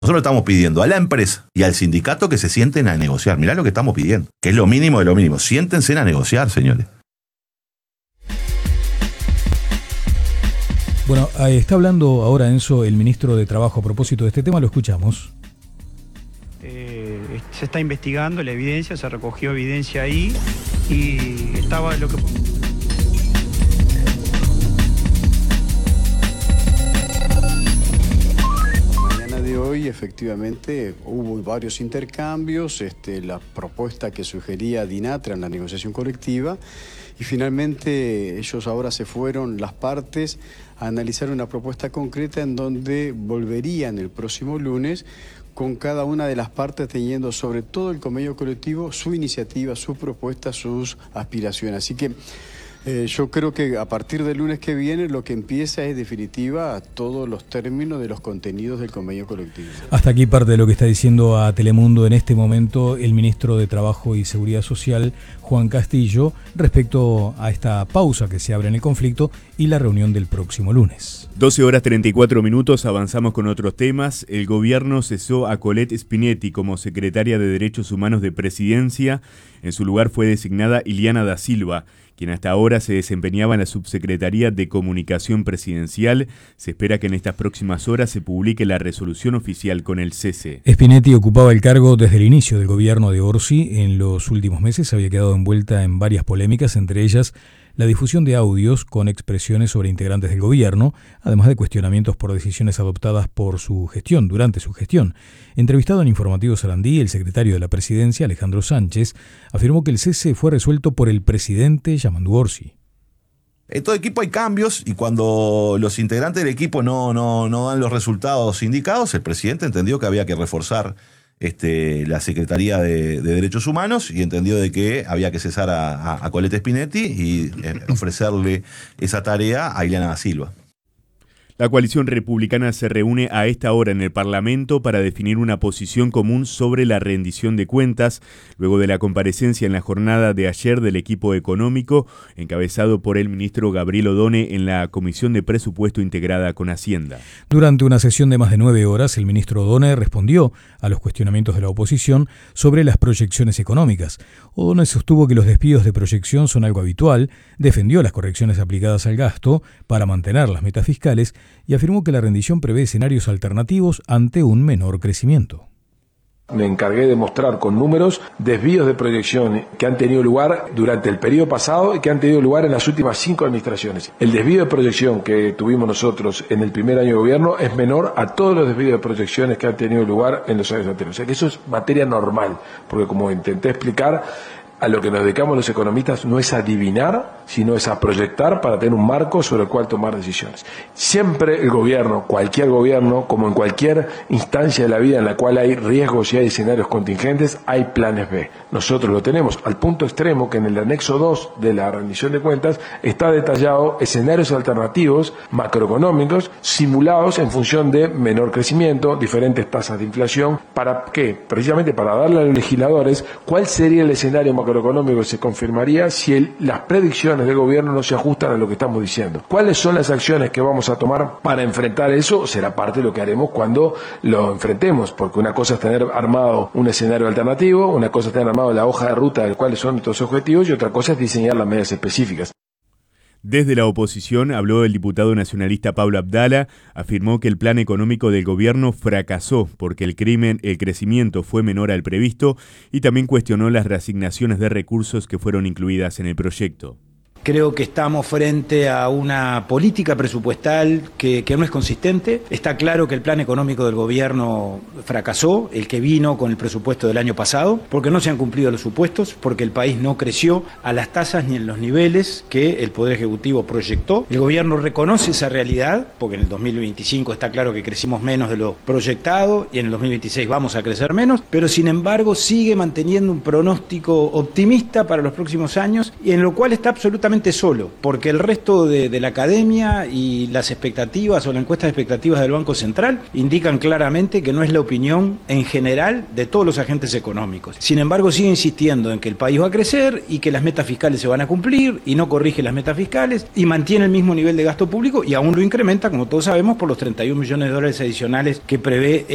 Nosotros estamos pidiendo a la empresa y al sindicato que se sienten a negociar. Mirá lo que estamos pidiendo, que es lo mínimo de lo mínimo. Siéntense a negociar, señores. Bueno, está hablando ahora Enzo, el ministro de Trabajo, a propósito de este tema, lo escuchamos. Se está investigando la evidencia, se recogió evidencia ahí y estaba lo que... De hoy efectivamente hubo varios intercambios, la propuesta que sugería Dinatra en la negociación colectiva y finalmente ellos ahora se fueron, las partes, a analizar una propuesta concreta en donde volverían el próximo lunes con cada una de las partes teniendo sobre todo el convenio colectivo su iniciativa, su propuesta, sus aspiraciones. Así que yo creo que a partir del lunes que viene lo que empieza es definitiva todos los términos de los contenidos del convenio colectivo. Hasta aquí parte de lo que está diciendo a Telemundo en este momento el ministro de Trabajo y Seguridad Social, Juan Castillo, respecto a esta pausa que se abre en el conflicto y la reunión del próximo lunes. 12:34, avanzamos con otros temas. El gobierno cesó a Colette Spinetti como secretaria de Derechos Humanos de Presidencia. En su lugar fue designada Ileana da Silva, quien hasta ahora se desempeñaba en la Subsecretaría de Comunicación Presidencial. Se espera que en estas próximas horas se publique la resolución oficial con el cese. Spinetti ocupaba el cargo desde el inicio del gobierno de Orsi. En los últimos meses había quedado envuelta en varias polémicas, entre ellas la difusión de audios con expresiones sobre integrantes del gobierno, además de cuestionamientos por decisiones adoptadas por su gestión, durante su gestión. Entrevistado en Informativo Sarandí, el secretario de la Presidencia, Alejandro Sánchez, afirmó que el cese fue resuelto por el presidente Yamandu Orsi. En todo equipo hay cambios y cuando los integrantes del equipo no dan los resultados indicados, el presidente entendió que había que reforzar la Secretaría de Derechos Humanos y entendió de que había que cesar a Colette Spinetti y ofrecerle esa tarea a Ileana da Silva. La coalición republicana se reúne a esta hora en el Parlamento para definir una posición común sobre la rendición de cuentas, luego de la comparecencia en la jornada de ayer del equipo económico, encabezado por el ministro Gabriel Odone en la Comisión de Presupuesto integrada con Hacienda. Durante una sesión de más de 9 horas, el ministro Odone respondió a los cuestionamientos de la oposición sobre las proyecciones económicas. Odone sostuvo que los despidos de proyección son algo habitual, defendió las correcciones aplicadas al gasto para mantener las metas fiscales y afirmó que la rendición prevé escenarios alternativos ante un menor crecimiento. Me encargué de mostrar con números desvíos de proyección que han tenido lugar durante el periodo pasado y que han tenido lugar en las últimas 5 administraciones. El desvío de proyección que tuvimos nosotros en el primer año de gobierno es menor a todos los desvíos de proyecciones que han tenido lugar en los años anteriores. O sea que eso es materia normal, porque como intenté explicar, a lo que nos dedicamos los economistas no es a adivinar, sino es a proyectar para tener un marco sobre el cual tomar decisiones. Siempre el gobierno, cualquier gobierno, como en cualquier instancia de la vida en la cual hay riesgos y hay escenarios contingentes, hay planes B. Nosotros lo tenemos al punto extremo que en el anexo 2 de la rendición de cuentas está detallado escenarios alternativos macroeconómicos simulados en función de menor crecimiento, diferentes tasas de inflación. ¿Para qué? Precisamente para darle a los legisladores cuál sería el escenario macroeconómico que se confirmaría si las predicciones del gobierno no se ajustan a lo que estamos diciendo. ¿Cuáles son las acciones que vamos a tomar para enfrentar eso? Será parte de lo que haremos cuando lo enfrentemos, porque una cosa es tener armado un escenario alternativo, una cosa es tener armado la hoja de ruta de cuáles son nuestros objetivos y otra cosa es diseñar las medidas específicas. Desde la oposición habló el diputado nacionalista Pablo Abdala, afirmó que el plan económico del gobierno fracasó porque el crecimiento fue menor al previsto y también cuestionó las reasignaciones de recursos que fueron incluidas en el proyecto. Creo que estamos frente a una política presupuestal que no es consistente. Está claro que el plan económico del gobierno fracasó, el que vino con el presupuesto del año pasado, porque no se han cumplido los supuestos, porque el país no creció a las tasas ni en los niveles que el Poder Ejecutivo proyectó. El gobierno reconoce esa realidad, porque en el 2025 está claro que crecimos menos de lo proyectado y en el 2026 vamos a crecer menos, pero sin embargo sigue manteniendo un pronóstico optimista para los próximos años y en lo cual está absolutamente solo, porque el resto de la academia y las expectativas o la encuesta de expectativas del Banco Central indican claramente que no es la opinión en general de todos los agentes económicos. Sin embargo, sigue insistiendo en que el país va a crecer y que las metas fiscales se van a cumplir y no corrige las metas fiscales y mantiene el mismo nivel de gasto público y aún lo incrementa, como todos sabemos, por los $31 millones adicionales que prevé